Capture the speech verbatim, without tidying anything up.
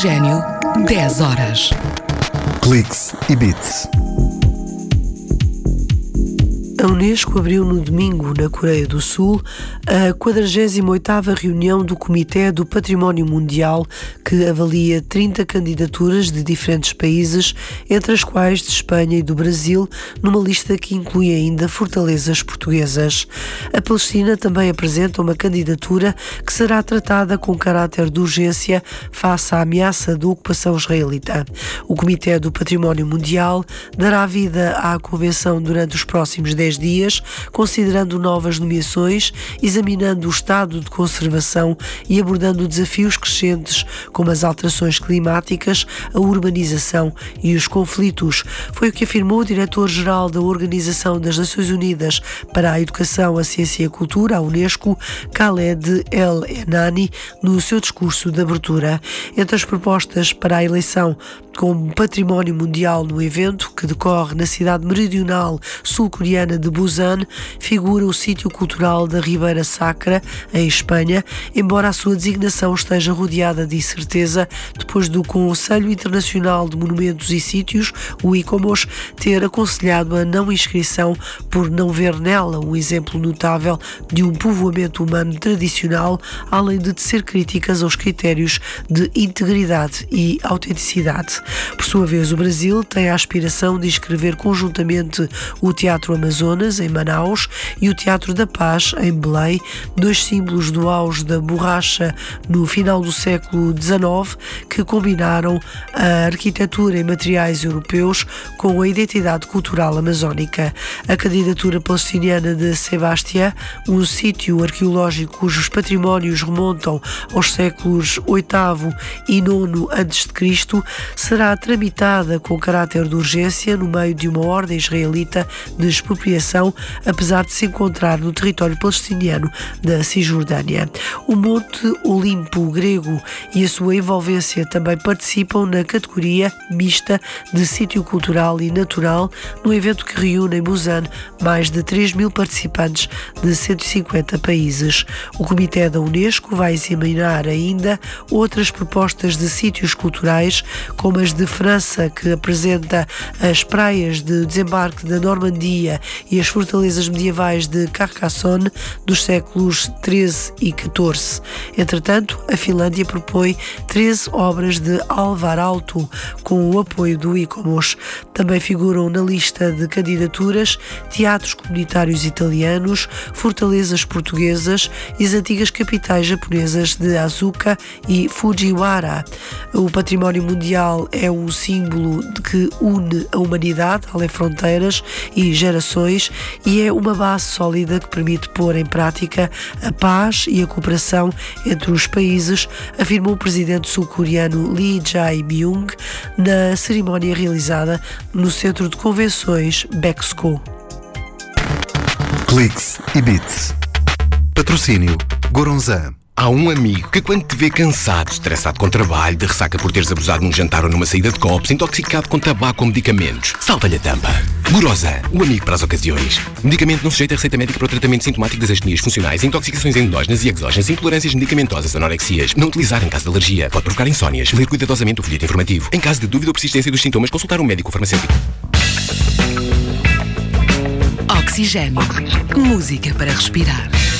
Oxigênio, dez horas. Cliques e Bits. A Unesco abriu no domingo, na Coreia do Sul, a quadragésima oitava reunião do Comitê do Património Mundial, que avalia trinta candidaturas de diferentes países, entre as quais de Espanha e do Brasil, numa lista que inclui ainda fortalezas portuguesas. A Palestina também apresenta uma candidatura que será tratada com caráter de urgência face à ameaça da ocupação israelita. O Comitê do Património Mundial dará vida à convenção durante os próximos dez dias, considerando novas nomeações, examinando o estado de conservação e abordando desafios crescentes como as alterações climáticas, a urbanização e os conflitos. Foi o que afirmou o diretor-geral da Organização das Nações Unidas para a Educação, a Ciência e a Cultura, a Unesco, Khaled El-Enani, no seu discurso de abertura. Entre as propostas para a eleição como património mundial no evento, que decorre na cidade meridional sul-coreana de Busan, figura o sítio cultural da Ribeira Sacra, em Espanha, embora a sua designação esteja rodeada de incerteza depois do Conselho Internacional de Monumentos e Sítios, o ICOMOS, ter aconselhado a não inscrição por não ver nela um exemplo notável de um povoamento humano tradicional, além de tecer críticas aos critérios de integridade e autenticidade. Por sua vez, o Brasil tem a aspiração de inscrever conjuntamente o Teatro Amazonas, em Manaus, e o Teatro da Paz, em Belém, dois símbolos do auge da borracha no final do século dezenove, que combinaram a arquitetura e materiais europeus com a identidade cultural amazónica. A candidatura palestiniana de Sebastia, um sítio arqueológico cujos patrimónios remontam aos séculos oitavo e nono antes de Cristo, será tramitada com caráter de urgência no meio de uma ordem israelita de expropriação, apesar de se encontrar no território palestiniano da Cisjordânia. O Monte Olimpo grego e a sua envolvência também participam na categoria mista de sítio cultural e natural, no evento que reúne em Busan mais de três mil participantes de cento e cinquenta países. O Comitê da Unesco vai examinar ainda outras propostas de sítios culturais, como as de França, que apresenta as praias de desembarque da Normandia e as fortalezas medievais de Carcassonne dos séculos treze e catorze. Entretanto, a Finlândia propõe treze obras de Alvar Aalto com o apoio do ICOMOS. Também figuram na lista de candidaturas teatros comunitários italianos, fortalezas portuguesas e as antigas capitais japonesas de Asuka e Fujiwara. O património mundial é um símbolo de que une a humanidade, além fronteiras e gerações, e é uma base sólida que permite pôr em prática a paz e a cooperação entre os países, afirmou o presidente sul-coreano Lee Jae-myung na cerimónia realizada no Centro de Convenções Bexco. Cliques e Bits. Patrocínio Goronzan. Há um amigo que, quando te vê cansado, estressado com trabalho, de ressaca por teres abusado num jantar ou numa saída de copos, intoxicado com tabaco ou medicamentos, salta-lhe a tampa. Gorosan, o amigo para as ocasiões. Medicamento não sujeito a receita médica para o tratamento sintomático das astenias funcionais, intoxicações endógenas e exógenas, intolerâncias medicamentosas, anorexias. Não utilizar em caso de alergia. Pode provocar insónias. Ler cuidadosamente o folheto informativo. Em caso de dúvida ou persistência dos sintomas, consultar um médico farmacêutico. Oxigênio. Música para respirar.